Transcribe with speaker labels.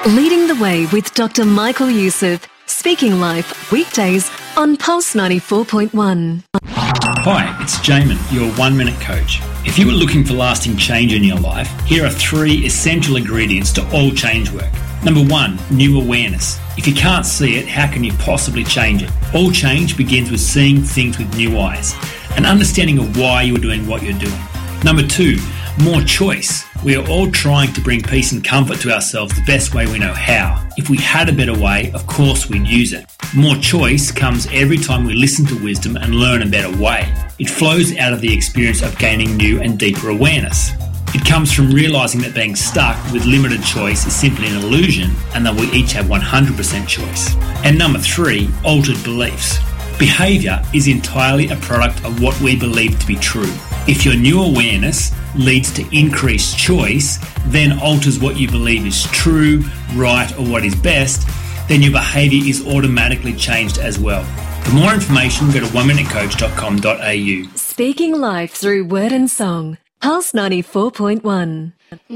Speaker 1: Leading the Way with Dr. Michael Youssef. Speaking Life, weekdays on Pulse 94.1.
Speaker 2: Hi, it's Jamin, your 1-minute coach. If you are looking for lasting change in your life, here are 3 essential ingredients to all change work. Number 1, new awareness. If you can't see it, how can you possibly change it? All change begins with seeing things with new eyes, an understanding of why you are doing what you're doing. Number 2, more choice. We are all trying to bring peace and comfort to ourselves the best way we know how. If we had a better way, of course we'd use it. More choice comes every time we listen to wisdom and learn a better way. It flows out of the experience of gaining new and deeper awareness. It comes from realising that being stuck with limited choice is simply an illusion and that we each have 100% choice. And number 3, altered beliefs. Behaviour is entirely a product of what we believe to be true. If your new awareness leads to increased choice, then alters what you believe is true, right, or what is best, then your behaviour is automatically changed as well. For more information, go to 1minutecoach.com.au.
Speaker 1: Speaking Life through word and song. Pulse 94.1.